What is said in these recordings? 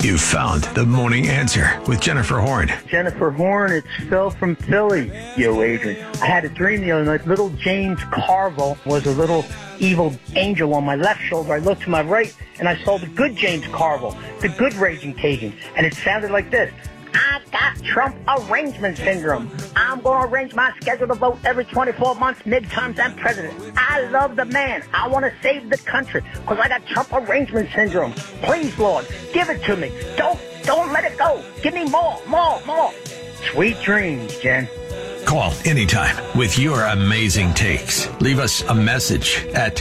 You found the morning answer with Jennifer Horn. Jennifer Horn, it's Phil from Philly. Yo, Adrian. I had a dream the other night. Little James Carville was a little evil angel on my left shoulder. I looked to my right, and I saw the good James Carville, the good Raging Cajun. And it sounded like this. I got Trump arrangement syndrome. I'm going to arrange my schedule to vote every 24 months, midterms, and president. I love the man. I want to save the country because I got Trump arrangement syndrome. Please, Lord, give it to me. Don't let it go. Give me more. Sweet dreams, Jen. Call anytime with your amazing takes. Leave us a message at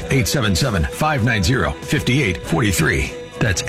877-590-5843. That's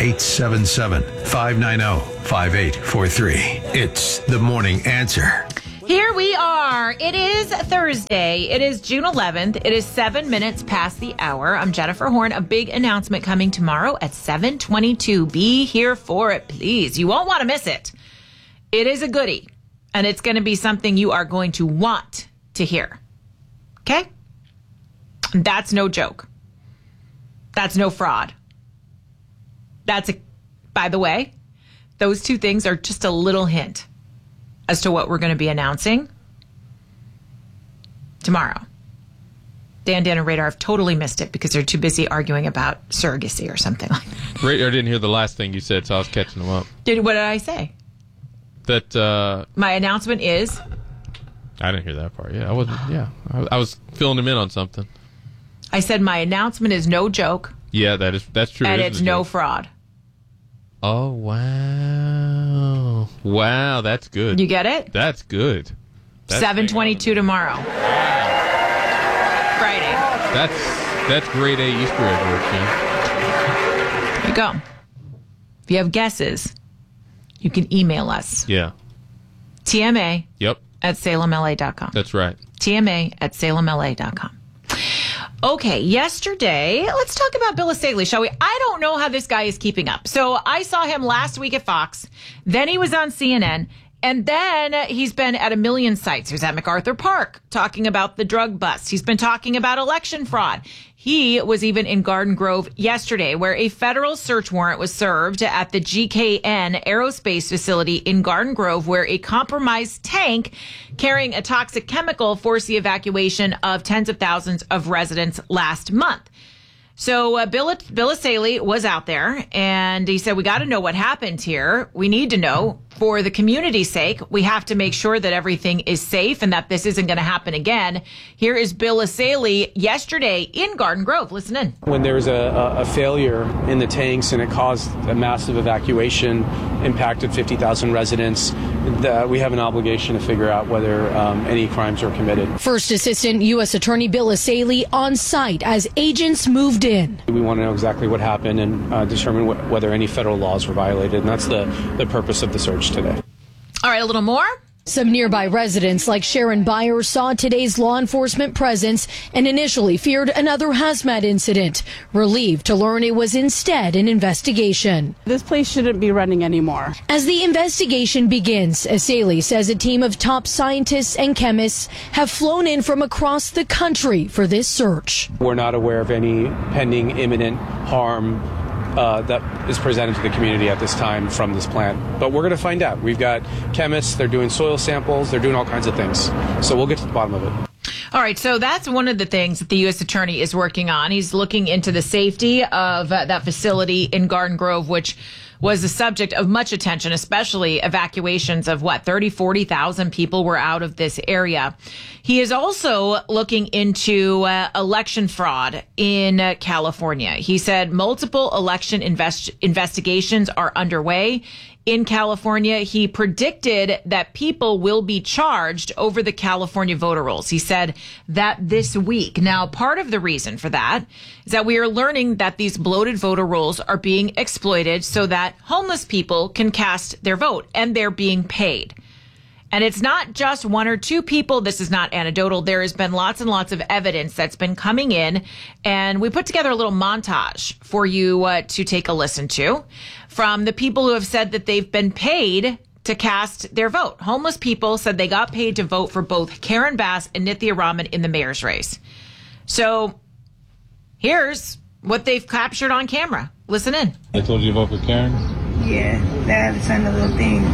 877-590-5843. It's the morning answer. Here we are. It is Thursday. It is June 11th. It is 7 minutes past the hour. I'm Jennifer Horn. A big announcement coming tomorrow at 7:22. Be here for it, please. You won't want to miss it. It is a goodie, and it's going to be something you are going to want to hear. Okay? That's no joke. That's no fraud. By the way, those two things are just a little hint as to what we're going to be announcing tomorrow. Dan and Radar have totally missed it because they're too busy arguing about surrogacy or something like that. Radar didn't hear the last thing you said, so I was catching them up. What did I say? That my announcement is. I didn't hear that part. Yeah, I wasn't. Yeah, I was filling him in on something. I said my announcement is no joke. Yeah, that's true. And it's no fraud. Oh, wow. Wow, that's good. You get it? That's good. 7:22 tomorrow. Friday. That's grade A Easter egg work, Jen. There you go. If you have guesses, you can email us. Yeah. TMA Yep. at salemla.com. That's right. TMA at salemla.com. Okay, yesterday, let's talk about Bill O'Reilly, shall we? I don't know how this guy is keeping up. So I saw him last week at Fox, then he was on CNN, and then he's been at a million sites. He was at MacArthur Park talking about the drug bust. He's been talking about election fraud. He was even in Garden Grove yesterday, where a federal search warrant was served at the GKN aerospace facility in Garden Grove, where a compromised tank carrying a toxic chemical forced the evacuation of tens of thousands of residents last month. So Bill O'Reilly was out there, and he said, we got to know what happened here. We need to know. For the community's sake, we have to make sure that everything is safe and that this isn't going to happen again. Here is Bill O'Reilly yesterday in Garden Grove. Listen in. When there was a failure in the tanks and it caused a massive evacuation, impacted 50,000 residents, we have an obligation to figure out whether any crimes were committed. First Assistant U.S. Attorney Bill O'Reilly on site as agents moved in. We want to know exactly what happened and determine whether any federal laws were violated, and that's the purpose of the search today. All right, a little more. Some nearby residents like Sharon Byer saw today's law enforcement presence and initially feared another hazmat incident, relieved to learn it was instead an investigation. This place shouldn't be running anymore. As the investigation begins, O'Reilly says a team of top scientists and chemists have flown in from across the country for this search. We're not aware of any pending imminent harm that is presented to the community at this time from this plant. But we're going to find out. We've got chemists, they're doing soil samples, they're doing all kinds of things. So we'll get to the bottom of it. All right, so that's one of the things that the U.S. Attorney is working on. He's looking into the safety of that facility in Garden Grove, which was the subject of much attention, especially evacuations of 40,000 people were out of this area. He is also looking into election fraud in California. He said multiple election investigations are underway in California. He predicted that people will be charged over the California voter rolls. He said that this week. Now, part of the reason for that is that we are learning that these bloated voter rolls are being exploited so that homeless people can cast their vote, and they're being paid. And it's not just one or two people. This is not anecdotal. There has been lots and lots of evidence that's been coming in. And we put together a little montage for you to take a listen to from the people who have said that they've been paid to cast their vote. Homeless people said they got paid to vote for both Karen Bass and Nithya Raman in the mayor's race. So here's what they've captured on camera. Listen in. I told you to vote for Karen? Yeah, they had to sign a little thing.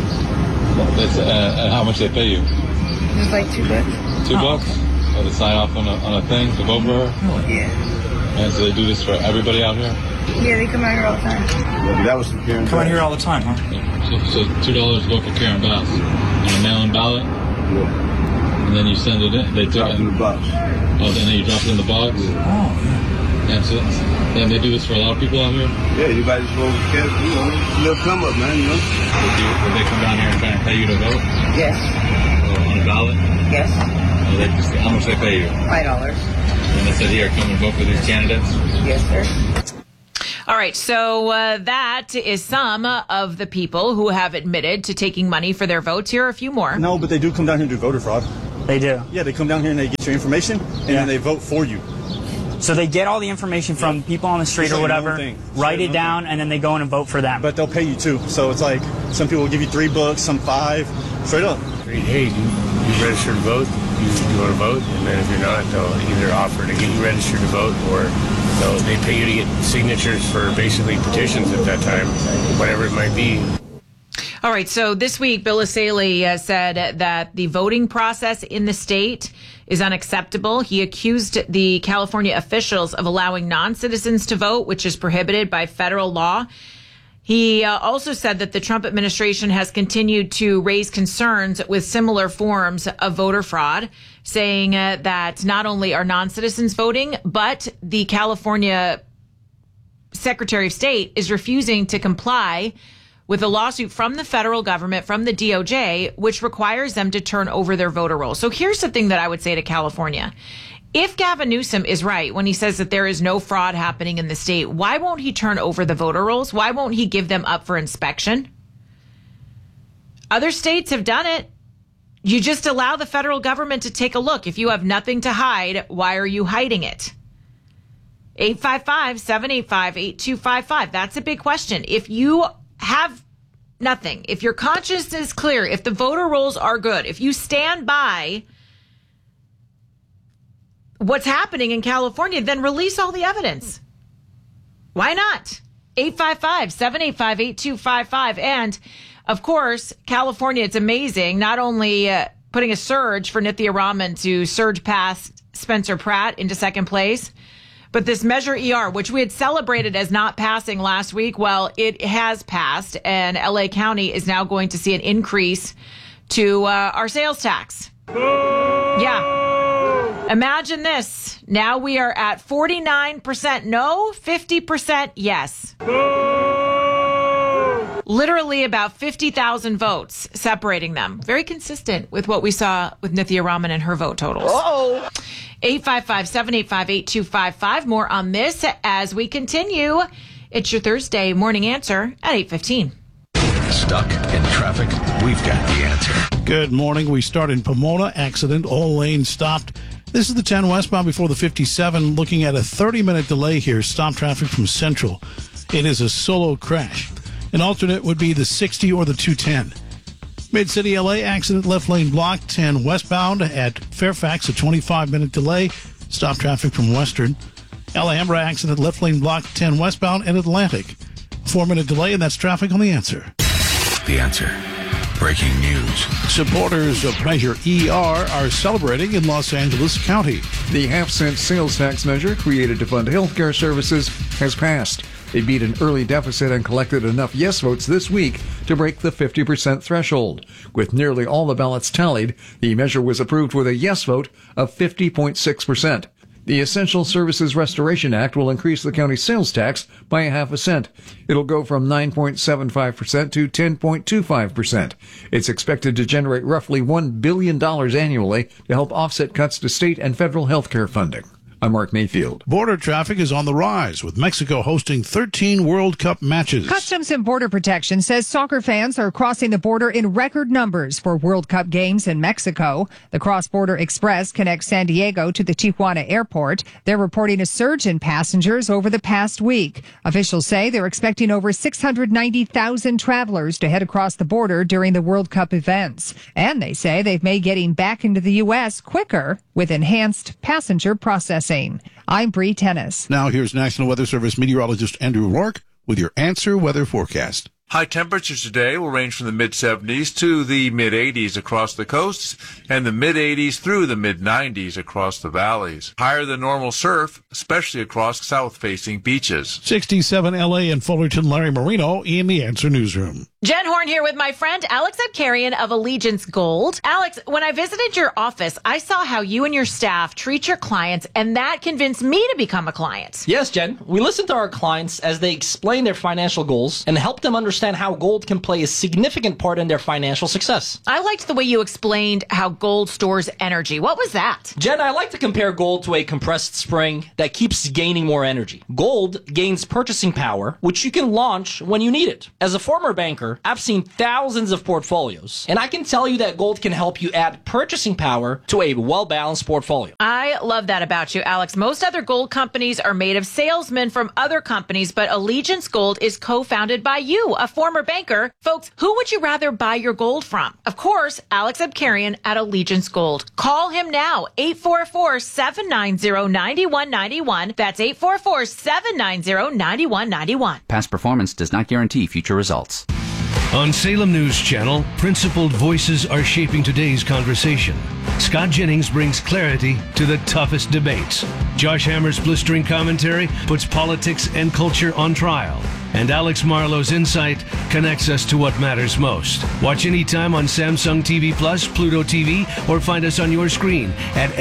That's, how much they pay you? It was like $2. $2? Oh, to sign off on a thing to vote for her? Yeah. And so they do this for everybody out here? Yeah, they come out here all the time. Yeah, that was from Karen Come out here all the time, huh? So $2 to vote for Karen Bass on a mail-in ballot? Yeah. And then you send it in? They drop it in the box. Oh, and then you drop it in the box? Oh, yeah. Yeah, so they do this for a lot of people out here? Yeah, anybody just vote for Karen, little come up, man, Would they come down here and try and pay you to vote? Yes. On a ballot? Yes. How much they pay you? $5. And they said, here, come and vote for these candidates? Yes, sir. All right, so that is some of the people who have admitted to taking money for their votes. Here are a few more. No, but they do come down here and do voter fraud. They do? Yeah, they come down here and they get your information, and then they vote for you. So they get all the information from people on the street or whatever, write it down, and then they go in and vote for them. But they'll pay you too. So it's like some people will give you 3 books, some 5, straight up. Hey, you register to vote? You want to vote? And then if you're not, they'll either offer to get you registered to vote, or they pay you to get signatures for basically petitions at that time, whatever it might be. All right, so this week, Bill Essayli said that the voting process in the state is unacceptable. He accused the California officials of allowing non-citizens to vote, which is prohibited by federal law. He also said that the Trump administration has continued to raise concerns with similar forms of voter fraud, saying that not only are non-citizens voting, but the California Secretary of State is refusing to comply with a lawsuit from the federal government, from the DOJ, which requires them to turn over their voter rolls. So here's the thing that I would say to California. If Gavin Newsom is right when he says that there is no fraud happening in the state, why won't he turn over the voter rolls? Why won't he give them up for inspection? Other states have done it. You just allow the federal government to take a look. If you have nothing to hide, why are you hiding it? 855-785-8255. That's a big question. If you have nothing, if your conscience is clear, if the voter rolls are good, if you stand by what's happening in California, then release all the evidence. Why not? 855-785-8255. And of course, California, it's amazing, not only putting a surge for Nithya Raman to surge past Spencer Pratt into second place, but this Measure ER, which we had celebrated as not passing last week, well, it has passed, and LA County is now going to see an increase to our sales tax. Yeah. Imagine this. Now we are at 49% no, 50% yes. Literally about 50,000 votes separating them. Very consistent with what we saw with Nithya Raman and her vote totals. 855-785-8255. More on this as we continue. It's your Thursday morning answer at 8:15. Stuck in traffic? We've got the answer. Good morning. We start in Pomona. Accident. All lanes stopped. This is the 10 westbound before the 57. Looking at a 30-minute delay here. Stop traffic from Central. It is a solo crash. An alternate would be the 60 or the 210. Mid-City LA accident, left lane blocked, 10 westbound at Fairfax, a 25-minute delay. Stop traffic from Western. Alhambra accident, left lane blocked, 10 westbound at Atlantic. 4-minute delay, and that's traffic on The Answer. The Answer. Breaking news. Supporters of Measure ER are celebrating in Los Angeles County. The half-cent sales tax measure created to fund health care services has passed. They beat an early deficit and collected enough yes votes this week to break the 50% threshold. With nearly all the ballots tallied, the measure was approved with a yes vote of 50.6%. The Essential Services Restoration Act will increase the county's sales tax by 0.5 cent. It'll go from 9.75% to 10.25%. It's expected to generate roughly $1 billion annually to help offset cuts to state and federal health care funding. I'm Mark Mayfield. Border traffic is on the rise, with Mexico hosting 13 World Cup matches. Customs and Border Protection says soccer fans are crossing the border in record numbers for World Cup games in Mexico. The Cross-Border Express connects San Diego to the Tijuana airport. They're reporting a surge in passengers over the past week. Officials say they're expecting over 690,000 travelers to head across the border during the World Cup events. And they say they've made getting back into the U.S. quicker with enhanced passenger processing. I'm Bree Tennis. Now here's National Weather Service meteorologist Andrew Rourke with your Answer Weather Forecast. High temperatures today will range from the mid-70s to the mid-80s across the coasts and the mid-80s through the mid-90s across the valleys. Higher than normal surf, especially across south-facing beaches. 67 L.A. and Fullerton, Larry Marino in the Answer Newsroom. Jen Horn here with my friend Alex Abkarian of Allegiance Gold. Alex, when I visited your office, I saw how you and your staff treat your clients, and that convinced me to become a client. Yes, Jen. We listen to our clients as they explain their financial goals and help them understand how gold can play a significant part in their financial success. I liked the way you explained how gold stores energy. What was that? Jen, I like to compare gold to a compressed spring that keeps gaining more energy. Gold gains purchasing power, which you can launch when you need it. As a former banker, I've seen thousands of portfolios, and I can tell you that gold can help you add purchasing power to a well-balanced portfolio. I love that about you, Alex. Most other gold companies are made of salesmen from other companies, but Allegiance Gold is co-founded by you, a former banker. Folks, who would you rather buy your gold from? Of course, Alex Abkarian at Allegiance Gold. Call him now, 844-790-9191. That's 844-790-9191. Past performance does not guarantee future results. On Salem News Channel, principled voices are shaping today's conversation. Scott Jennings brings clarity to the toughest debates. Josh Hammer's blistering commentary puts politics and culture on trial. And Alex Marlowe's insight connects us to what matters most. Watch anytime on Samsung TV Plus, Pluto TV, or find us on your screen at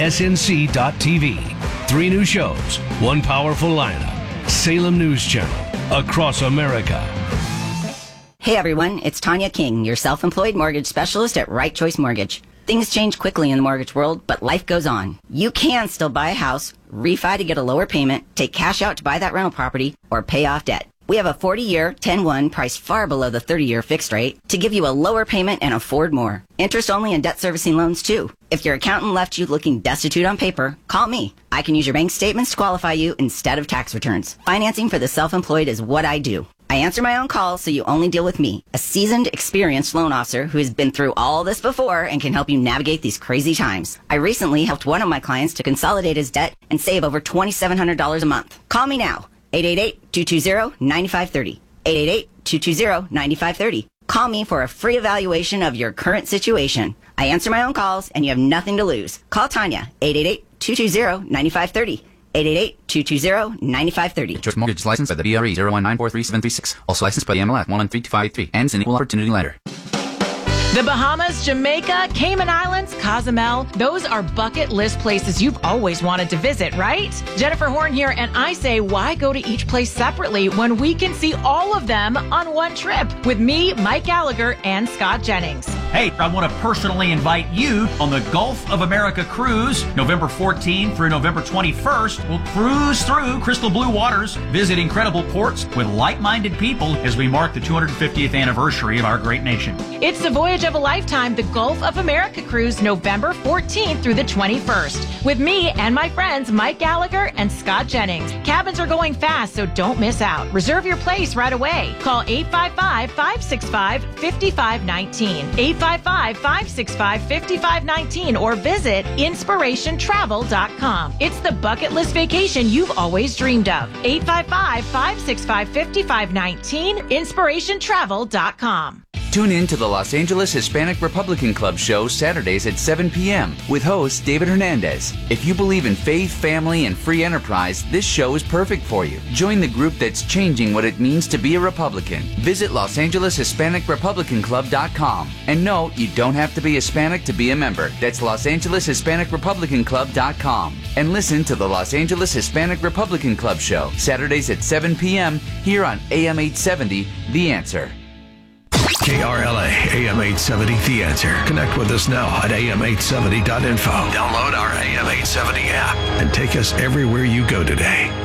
snc.tv. 3 new shows, 1 powerful lineup. Salem News Channel, across America. Hey everyone, it's Tanya King, your self-employed mortgage specialist at Right Choice Mortgage. Things change quickly in the mortgage world, but life goes on. You can still buy a house, refi to get a lower payment, take cash out to buy that rental property, or pay off debt. We have a 40-year, 10-1 priced far below the 30-year fixed rate to give you a lower payment and afford more. Interest-only and debt servicing loans, too. If your accountant left you looking destitute on paper, call me. I can use your bank statements to qualify you instead of tax returns. Financing for the self-employed is what I do. I answer my own calls, so you only deal with me, a seasoned, experienced loan officer who has been through all this before and can help you navigate these crazy times. I recently helped one of my clients to consolidate his debt and save over $2,700 a month. Call me now, 888-220-9530, 888-220-9530. Call me for a free evaluation of your current situation. I answer my own calls, and you have nothing to lose. Call Tanya, 888-220-9530. 888-220-9530. Choice Mortgage licensed by the BRE 019433736. Also licensed by the MLS 1132583. Ends in equal opportunity lender. The Bahamas, Jamaica, Cayman Islands, Cozumel, those are bucket list places you've always wanted to visit, right? Jennifer Horn here, and I say, why go to each place separately when we can see all of them on one trip with me, Mike Gallagher, and Scott Jennings? Hey, I want to personally invite you on the Gulf of America cruise, November 14th through November 21st. We'll cruise through crystal blue waters, visit incredible ports with like-minded people as we mark the 250th anniversary of our great nation. It's the voyage of a lifetime, the Gulf of America cruise, November 14th through the 21st, with me and my friends Mike Gallagher and Scott Jennings. Cabins are going fast, so don't miss out. Reserve your place right away. Call 855-565-5519, 855-565-5519, or visit inspirationtravel.com. It's the bucket list vacation you've always dreamed of. 855-565-5519, inspirationtravel.com. Tune in to the Los Angeles Hispanic Republican Club show Saturdays at 7 p.m. with host David Hernandez. If you believe in faith, family, and free enterprise, this show is perfect for you. Join the group that's changing what it means to be a Republican. Visit LosAngelesHispanicRepublicanClub.com. And no, you don't have to be Hispanic to be a member. That's LosAngelesHispanicRepublicanClub.com. And listen to the Los Angeles Hispanic Republican Club show Saturdays at 7 p.m. here on AM 870, The Answer. KRLA AM 870 The Answer. Connect with us now at am870.info. Download our AM 870 app and take us everywhere you go today.